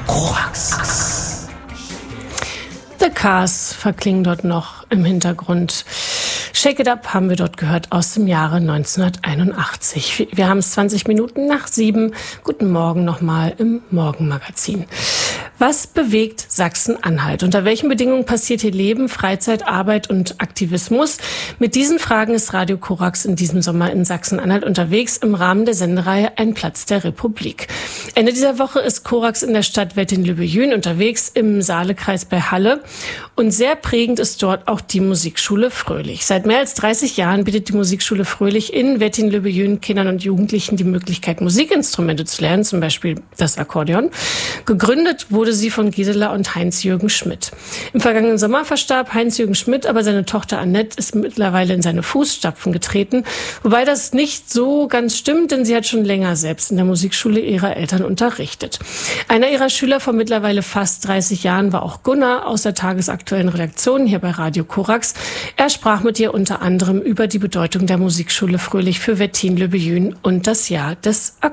Korax. The Cars verklingen dort noch im Hintergrund. Shake It Up haben wir dort gehört aus dem Jahre 1981. Wir haben es 20 Minuten nach 7. Guten Morgen nochmal im Morgenmagazin. Was bewegt Sachsen-Anhalt? Unter welchen Bedingungen passiert hier Leben, Freizeit, Arbeit und Aktivismus? Mit diesen Fragen ist Radio Korax in diesem Sommer in Sachsen-Anhalt unterwegs im Rahmen der Sendereihe Ein Platz der Republik. Ende dieser Woche ist Korax in der Stadt Wettin-Lübbejün unterwegs im Saalekreis bei Halle. Und sehr prägend ist dort auch die Musikschule Fröhlich. Seit mehr als 30 Jahren bietet die Musikschule Fröhlich in Wettin-Lübbejün Kindern und Jugendlichen die Möglichkeit, Musikinstrumente zu lernen, zum Beispiel das Akkordeon. Gegründet wurde sie von Gisela und Heinz-Jürgen Schmidt. Im vergangenen Sommer verstarb Heinz-Jürgen Schmidt, aber seine Tochter Annette ist mittlerweile in seine Fußstapfen getreten. Wobei das nicht so ganz stimmt, denn sie hat schon länger selbst in der Musikschule ihrer Eltern unterrichtet. Einer ihrer Schüler vor mittlerweile fast 30 Jahren war auch Gunnar aus der tagesaktuellen Redaktion hier bei Radio Korax. Er sprach mit ihr unter anderem über die Bedeutung der Musikschule Fröhlich für Wettin-Lübbejün und das Jahr des